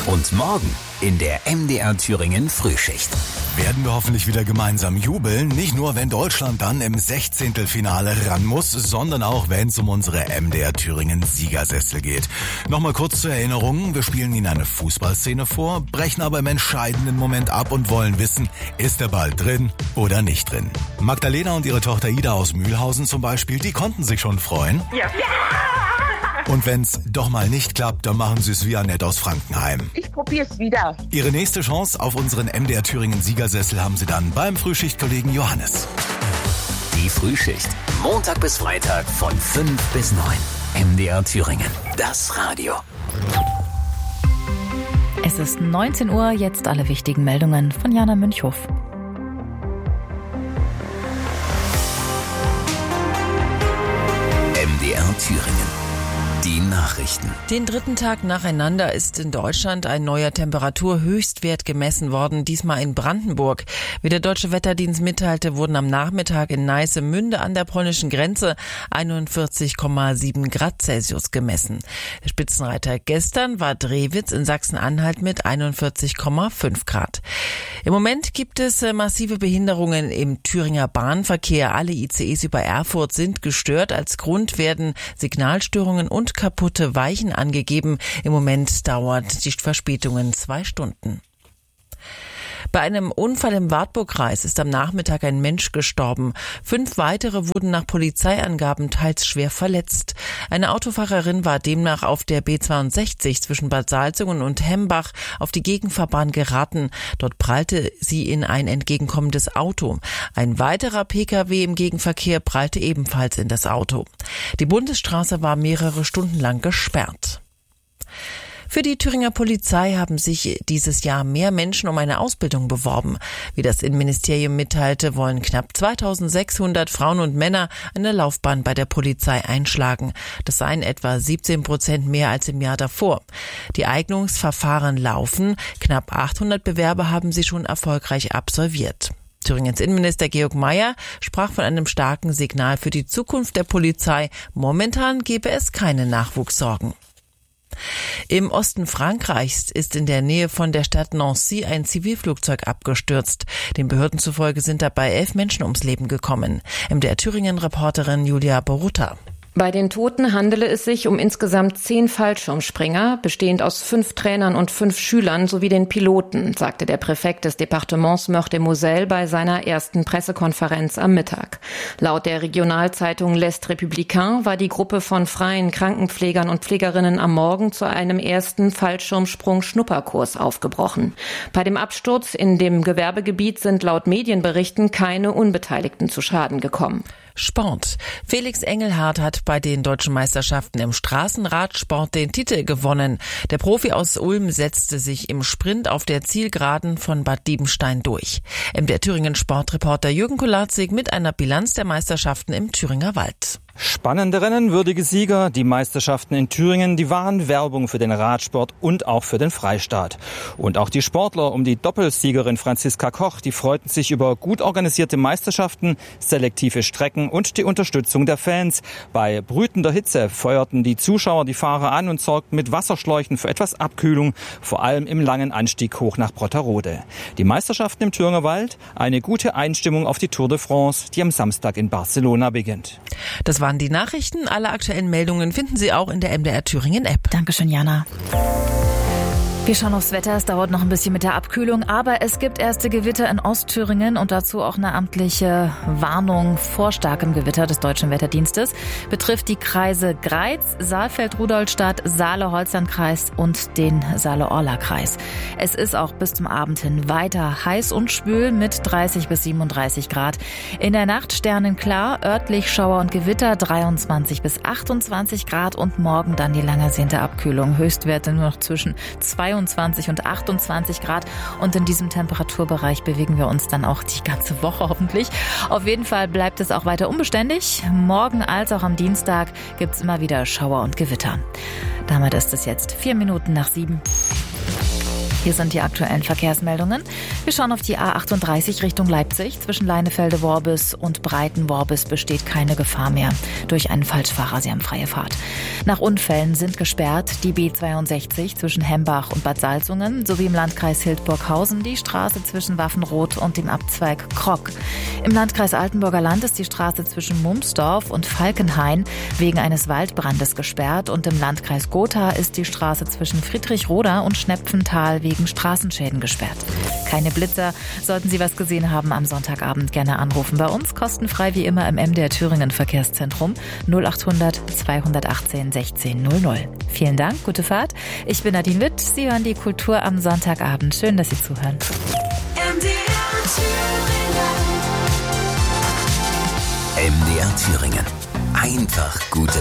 Und morgen in der MDR Thüringen Frühschicht. Werden wir hoffentlich wieder gemeinsam jubeln. Nicht nur, wenn Deutschland dann im 16. Finale ran muss, sondern auch, wenn es um unsere MDR Thüringen Siegersessel geht. Nochmal kurz zur Erinnerung. Wir spielen Ihnen eine Fußballszene vor, brechen aber im entscheidenden Moment ab und wollen wissen, ist der Ball drin oder nicht drin. Magdalena und ihre Tochter Ida aus Mühlhausen zum Beispiel, die konnten sich schon freuen. Ja. Und wenn's doch mal nicht klappt, dann machen Sie es wie Annette aus Frankenheim. Ich probier's wieder. Ihre nächste Chance auf unseren MDR Thüringen Siegersessel haben Sie dann beim Frühschichtkollegen Johannes. Die Frühschicht. Montag bis Freitag von 5 bis 9. MDR Thüringen. Das Radio. Es ist 19 Uhr, jetzt alle wichtigen Meldungen von Jana Münchhof. MDR Thüringen. Die Nachrichten. Den dritten Tag nacheinander ist in Deutschland ein neuer Temperaturhöchstwert gemessen worden, diesmal in Brandenburg. Wie der Deutsche Wetterdienst mitteilte, wurden am Nachmittag in Neissemünde an der polnischen Grenze 41,7 Grad Celsius gemessen. Der Spitzenreiter gestern war Drewitz in Sachsen-Anhalt mit 41,5 Grad. Im Moment gibt es massive Behinderungen im Thüringer Bahnverkehr. Alle ICEs über Erfurt sind gestört. Als Grund werden Signalstörungen und kaputte Weichen angegeben. Im Moment dauert die Verspätungen 2 Stunden. Bei einem Unfall im Wartburgkreis ist am Nachmittag ein Mensch gestorben. 5 weitere wurden nach Polizeiangaben teils schwer verletzt. Eine Autofahrerin war demnach auf der B62 zwischen Bad Salzungen und Hembach auf die Gegenfahrbahn geraten. Dort prallte sie in ein entgegenkommendes Auto. Ein weiterer Pkw im Gegenverkehr prallte ebenfalls in das Auto. Die Bundesstraße war mehrere Stunden lang gesperrt. Für die Thüringer Polizei haben sich dieses Jahr mehr Menschen um eine Ausbildung beworben. Wie das Innenministerium mitteilte, wollen knapp 2600 Frauen und Männer eine Laufbahn bei der Polizei einschlagen. Das seien etwa 17% mehr als im Jahr davor. Die Eignungsverfahren laufen. Knapp 800 Bewerber haben sie schon erfolgreich absolviert. Thüringens Innenminister Georg Mayer sprach von einem starken Signal für die Zukunft der Polizei. Momentan gebe es keine Nachwuchssorgen. Im Osten Frankreichs ist in der Nähe von der Stadt Nancy ein Zivilflugzeug abgestürzt. Den Behörden zufolge sind dabei 11 Menschen ums Leben gekommen. MDR Thüringen-Reporterin Julia Borutta. Bei den Toten handele es sich um insgesamt 10 Fallschirmspringer, bestehend aus 5 Trainern und 5 Schülern sowie den Piloten, sagte der Präfekt des Departements Meurthe-et-Moselle bei seiner ersten Pressekonferenz am Mittag. Laut der Regionalzeitung L'Est Républicain war die Gruppe von freien Krankenpflegern und Pflegerinnen am Morgen zu einem ersten Fallschirmsprung-Schnupperkurs aufgebrochen. Bei dem Absturz in dem Gewerbegebiet sind laut Medienberichten keine Unbeteiligten zu Schaden gekommen. Sport. Felix Engelhardt hat bei den deutschen Meisterschaften im Straßenradsport den Titel gewonnen. Der Profi aus Ulm setzte sich im Sprint auf der Zielgeraden von Bad Diebenstein durch. MDR Thüringen Sportreporter Jürgen Kolarzig mit einer Bilanz der Meisterschaften im Thüringer Wald. Spannende Rennen, würdige Sieger. Die Meisterschaften in Thüringen, die waren Werbung für den Radsport und auch für den Freistaat. Und auch die Sportler um die Doppelsiegerin Franziska Koch, die freuten sich über gut organisierte Meisterschaften, selektive Strecken und die Unterstützung der Fans. Bei brütender Hitze feuerten die Zuschauer die Fahrer an und sorgten mit Wasserschläuchen für etwas Abkühlung, vor allem im langen Anstieg hoch nach Brotterode. Die Meisterschaften im Thüringer Wald, eine gute Einstimmung auf die Tour de France, die am Samstag in Barcelona beginnt. Das waren die Nachrichten. Alle aktuellen Meldungen finden Sie auch in der MDR Thüringen App. Dankeschön, Jana. Wir schauen aufs Wetter. Es dauert noch ein bisschen mit der Abkühlung, aber es gibt erste Gewitter in Ostthüringen und dazu auch eine amtliche Warnung vor starkem Gewitter des Deutschen Wetterdienstes. Betrifft die Kreise Greiz, Saalfeld-Rudolstadt, Saale-Holzland-Kreis und den Saale-Orla-Kreis. Es ist auch bis zum Abend hin weiter heiß und schwül mit 30 bis 37 Grad. In der Nacht sternenklar, örtlich Schauer und Gewitter 23 bis 28 Grad und morgen dann die lang ersehnte Abkühlung. Höchstwerte nur noch zwischen 22 und 28 Grad und in diesem Temperaturbereich bewegen wir uns dann auch die ganze Woche hoffentlich. Auf jeden Fall bleibt es auch weiter unbeständig. Morgen als auch am Dienstag gibt es immer wieder Schauer und Gewitter. Damit ist es jetzt 4 Minuten nach 7. Hier sind die aktuellen Verkehrsmeldungen. Wir schauen auf die A38 Richtung Leipzig. Zwischen Leinefelde-Worbis und Breiten-Worbis besteht keine Gefahr mehr durch einen Falschfahrer. Sie haben freie Fahrt. Nach Unfällen sind gesperrt die B62 zwischen Hembach und Bad Salzungen sowie im Landkreis Hildburghausen die Straße zwischen Waffenroth und dem Abzweig Krock. Im Landkreis Altenburger Land ist die Straße zwischen Mumsdorf und Falkenhain wegen eines Waldbrandes gesperrt und im Landkreis Gotha ist die Straße zwischen Friedrichroda und Schnepfental wegen Straßenschäden gesperrt. Keine Blitzer. Sollten Sie was gesehen haben am Sonntagabend, gerne anrufen bei uns. Kostenfrei wie immer im MDR Thüringen Verkehrszentrum 0800 218 1600. Vielen Dank, gute Fahrt. Ich bin Nadine Witt. Sie hören die Kultur am Sonntagabend. Schön, dass Sie zuhören. MDR Thüringen. Einfach gute